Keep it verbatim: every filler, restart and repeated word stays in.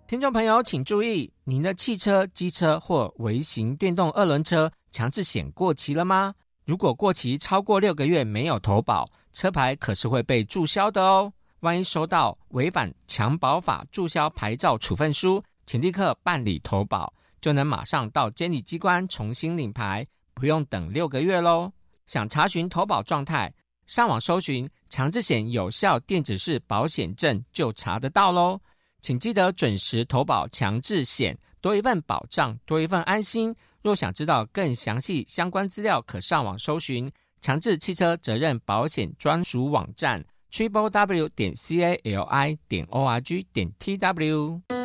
听众朋友请注意，您的汽车、机车或微型电动二轮车强制险过期了吗？如果过期超过六个月没有投保，车牌可是会被注销的哦。万一收到违反强保法注销牌照处分书，请立刻办理投保，就能马上到监理机关重新领牌，不用等六个月咯。想查询投保状态，上网搜寻强制险有效电子式保险证就查得到咯。请记得准时投保强制险，多一份保障，多一份安心。若想知道更详细相关资料，可上网搜寻强制汽车责任保险专属网站 triple w 点 c a l i 点 o r g 点 t w。